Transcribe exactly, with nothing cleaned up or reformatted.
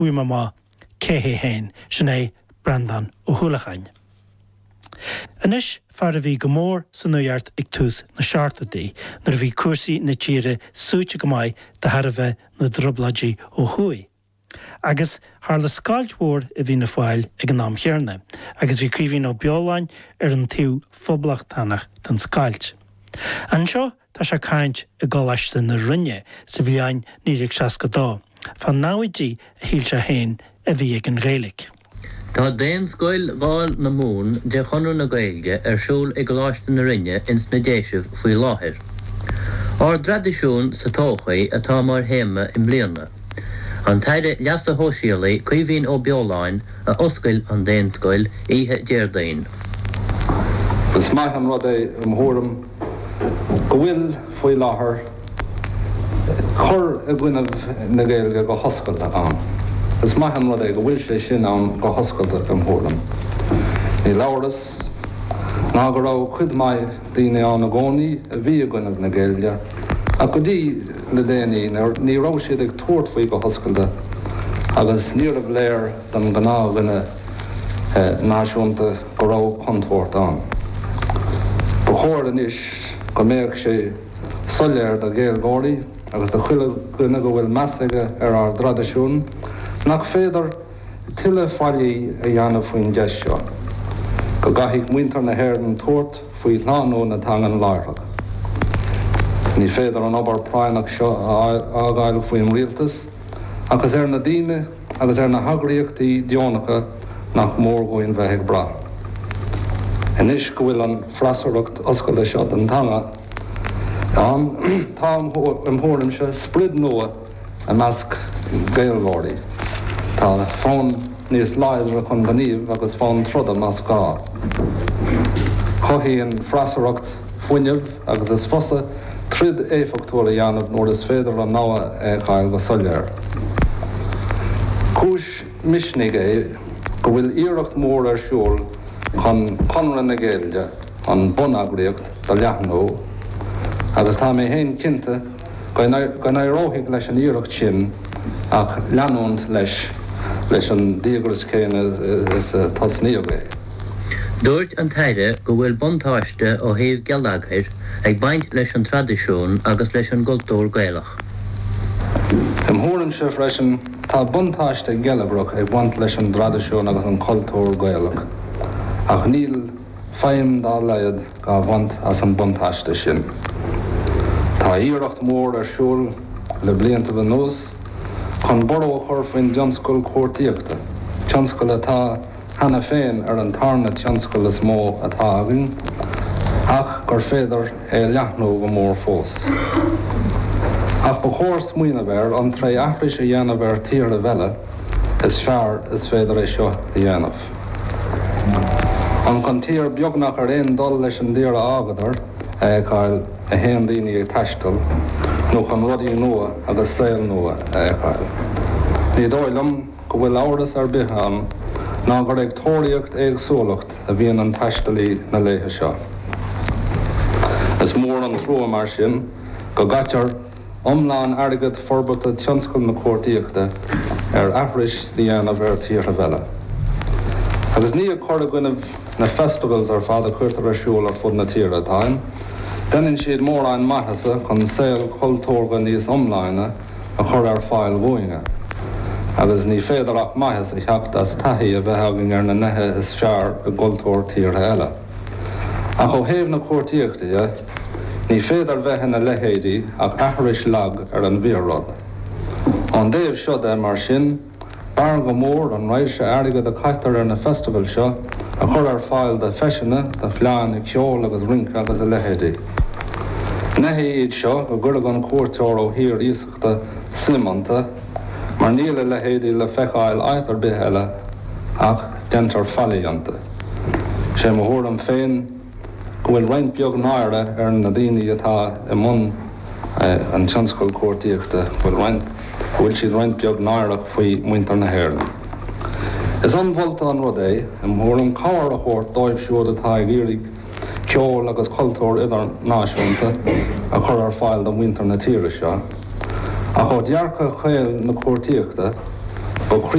uima ma céhé hain, sinné Brandan ó Húlachain. Anis far a bhí go mór san nuart ag tús na seartadaí, nar bhí cuasaí na tíre súte go maiid de Harbheith na drobladí ó Huaí. Agus thar le scáilthmhór a bhí na fáil ag an nám chearna, agus bhí cuimhín ó beálainn ar an tú phoblachtánach den scáilt. An seo tá sé caint a gálaiste na rinne sa bhíáin nírig seas go dá, fan náidí a híl se hain a bhí ag an Gaeilge. Tá déan scoil bháil na mún de chonú na Gaeilge ar siúl ag gálaiste na rinne ins na déisih faoi láthir. Ar tradiisiún sa tóchaí atá mar héime im bliana. An taide leasa hóisialaí cuimhín ó beálainn a oscail an déan scoil ihe déirdain. Gus maithan rud é an mhóram go bhfuil faoi láthair chur a gcuinmh na Gaeilge go hoscailta an. Gus maithan rud é go bhfuil sé sin an go hoscailta an mhóram. Ní labhras ná go raibh cuid maiid daoine an na gcónaí a bhí a gcuinmh na Gaeilge, a go dtí le déanaí ní raibh siad ag tuairt faoi go hoscailta, agus níor a bléir don gná gine náisiúnta go raibh contmhórt an. Ba chóir anis go méoh sé soiléir do Gaeilgeoirí agus do chuile gine go bhfuil measaige ar ar tradiisiún, nach féidir tuile fáilí a dhéanamh faoin deis seo, go gaithigh muintear na hhéir an tuairt faoi lánú na teangan láithreach. Ní féidir an obair práineach seo a gáil faoin rialtas, agus ar na daoine agus ar na hagraíochtaí deonacha nach mór goin bheith bra. Inis go bhfuil an freasaracht oscailta seo an teanga, an tá an mhóram se sprid nua a measc Gaeilgeoirí. Tá fón níos láidre chun gníomh agus fón troda measc gá. Chothaí an freasaracht fuinneamh agus is fosa trid éfachtóir a dhéanamh nóair is féidir an nua é chail go soiléir. Cúis misnig é go bhfuil iarracht mór ar siúl chun conran na Gaeilge an bunagréocht do leathnó, agus tá mé héin cinnte go n-airóthaigh leis an iarracht sin ach leanúnt leis leis an díagras céine is tasníomh é. Dúirt an taide go bhfuil buntáiste ó thaobh geallaghair ag baint leis an tradiisiún agus leis an gultúr Gaelach. Im mhórann se freisin tá buntáiste geallabhrach ag baint leis an tradiisiún agus an cultúr Gaelach, ach níl féim dá leiad gá bhaint as an buntáiste sin. Tá iarracht mór ar siúl le blianta bh nús chun boró chur faoin tionscail cuairtíochta, tionscail atá hena féin ar an tarna tionscail is mó atá agan, ach gur féidir é leathnú go mór fós. Ach ba chóir smaoine bhéir an tré aithris a dhéanamh ar tíre bheile is fearr is féidir é seo a dhéanamh. An chun tír beagnach ar aon dul leis an díre ágadar é cail a héan daoine ag taistil, nó chun rudaí nua agus saoil nua é cail. Ní dóilm go bhfuil áras ar bithe an ná gur ag tóiríocht éagsúlacht a bhíonn an taistilí na léithe seo. Is mór an trua mar sin go gaiitear omláin airgid forbata tionscail na cuairtíochta ar aithris dhéanamh ar tíre bheile. Agus ní a chuir a gcuinmh na festivals ar fada cuirtar ar siúil ar fud na tíre atáin, deanann siad mór an maithasa chun saoil cultúrga níos omláine a chur ar fáil mhuoine. Agus ní féidir ach maithas a cheacht as taithí a bheith agan ar na nethe is fearr a gultúr tíre eile. Ach ó thaobh na cuairtíochtaí, ní féidir bheith na lehéadí ach aithris lag ar an bhíorrad. An déobh seo de mar sin, bar go mór an raibh se airgid a caiitear ar na festival seo a chur ar fáil de feisina, de phleán i ceol agus rinc agus a lehéadí. Nethe iad seo go gurg an cuairteoir ó hir ísachta slimanta, mar níl a lehéadí le feicáil aitar bitheile ach dentar fallíanta. Sé mo thuairim féin go bhfuil roinnt beag náire ar na daoine atá i mbun an tionscail cuairtíochta, bhfuil roinnt bhfuil siad roinnt beag náireach faoi muintear na hhéirne. Is anmholta an rud é, i mthuairim cabhar a chóirt dóibh siúd atá ag iarraigh ceol agus cultúr idirnáisiúnta a chur ar fáil do muintear na tíre seo. A chu dearcha chéil na cuairtíochta ó